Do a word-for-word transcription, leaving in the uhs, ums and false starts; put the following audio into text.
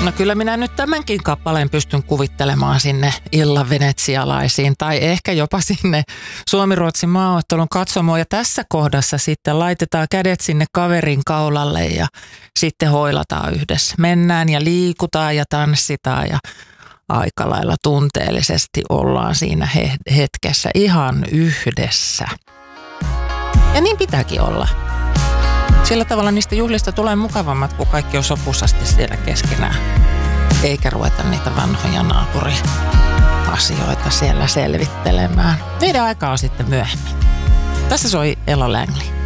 No kyllä minä nyt tämänkin kappaleen pystyn kuvittelemaan sinne illan venetsialaisiin tai ehkä jopa sinne Suomi-Ruotsin maaottelun katsomoon. Ja tässä kohdassa sitten laitetaan kädet sinne kaverin kaulalle ja sitten hoilataan yhdessä. Mennään ja liikutaan ja tanssitaan ja aika lailla tunteellisesti ollaan siinä he- hetkessä ihan yhdessä. Ja niin pitääkin olla. Sillä tavalla niistä juhlista tulee mukavammat, kun kaikki on sopusasti siellä keskenään. Eikä ruveta niitä vanhoja naapuriasioita siellä selvittelemään. Meidän aika on sitten myöhemmin. Tässä soi Ella Langley.